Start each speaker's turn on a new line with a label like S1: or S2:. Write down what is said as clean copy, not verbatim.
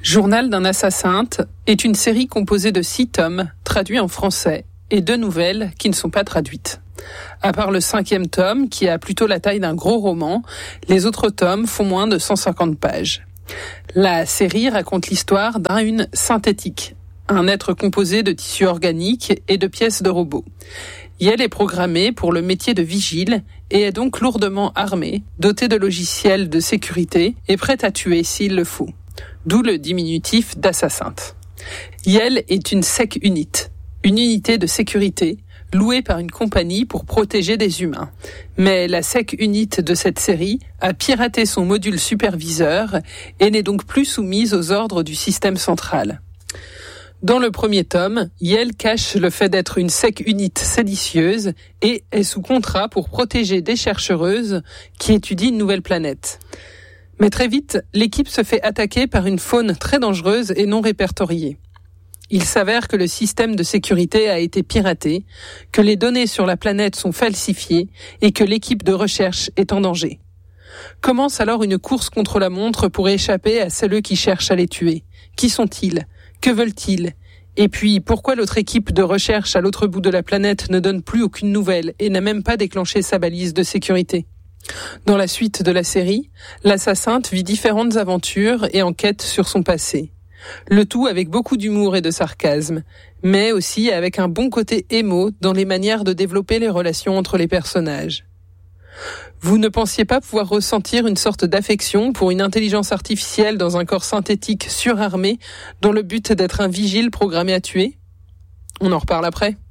S1: Journal d'un assassin est une série composée de 6 tomes, traduits en français, et 2 nouvelles qui ne sont pas traduites. À part le 5e tome, qui a plutôt la taille d'un gros roman, les autres tomes font moins de 150 pages. La série raconte l'histoire d'un synthétique, un être composé de tissus organiques et de pièces de robots. Yel est programmée pour le métier de vigile et est donc lourdement armée, dotée de logiciels de sécurité et prête à tuer s'il le faut. D'où le diminutif d'assassin. Yel est une sec unit, une unité de sécurité louée par une compagnie pour protéger des humains. Mais la sec unit de cette série a piraté son module superviseur et n'est donc plus soumise aux ordres du système central. Dans le premier tome, Yel cache le fait d'être une sec unit séditieuse et est sous contrat pour protéger des chercheuses qui étudient une nouvelle planète. Mais très vite, l'équipe se fait attaquer par une faune très dangereuse et non répertoriée. Il s'avère que le système de sécurité a été piraté, que les données sur la planète sont falsifiées et que l'équipe de recherche est en danger. Commence alors une course contre la montre pour échapper à celles qui cherchent à les tuer. Qui sont-ils ? Que veulent-ils ? Et puis, pourquoi l'autre équipe de recherche à l'autre bout de la planète ne donne plus aucune nouvelle et n'a même pas déclenché sa balise de sécurité ? Dans la suite de la série, l'assassin vit différentes aventures et enquête sur son passé. Le tout avec beaucoup d'humour et de sarcasme, mais aussi avec un bon côté émo dans les manières de développer les relations entre les personnages. Vous ne pensiez pas pouvoir ressentir une sorte d'affection pour une intelligence artificielle dans un corps synthétique surarmé dont le but est d'être un vigile programmé à tuer ? On en reparle après.